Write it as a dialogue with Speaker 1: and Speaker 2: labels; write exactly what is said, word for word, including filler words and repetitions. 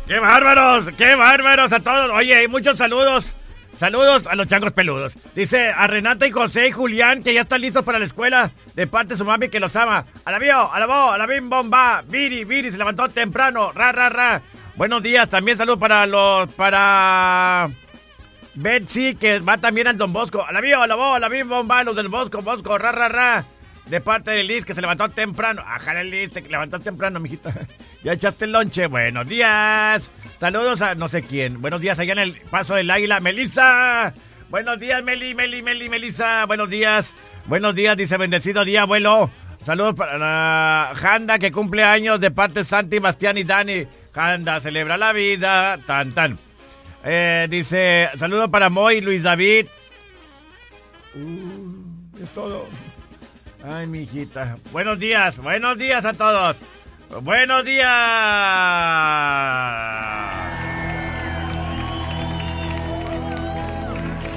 Speaker 1: ¡Qué bárbaros! ¡Qué bárbaros a todos! Oye, muchos saludos. Saludos a los changos peludos. Dice a Renata y José y Julián que ya están listos para la escuela. De parte de su mami que los ama. A la vio, a la bo, a la bim bomba. Viri, Viri se levantó temprano. Ra, ra, ra. Buenos días. También saludos para los... Para... Betsy que va también al Don Bosco. A la vio, a la bo, a la bim bomba. Los del Bosco, Bosco, ra, ra, ra. De parte de Liz que se levantó temprano. Ajá, Liz, te levantaste temprano, mijita. Ya echaste el lonche. Buenos días. Saludos a no sé quién. Buenos días allá en el Paso del Águila. ¡Melissa! Buenos días, Meli, Meli, Meli, Melissa. Buenos días. Buenos días, dice bendecido día, abuelo. Saludos para la Janda que cumple años de parte de Santi, Bastián y Dani. Janda celebra la vida. Tan, tan. Eh, dice, saludos para Moy, Luis David. Uh, es todo. Ay, mi hijita. Buenos días, buenos días a todos. Buenos días.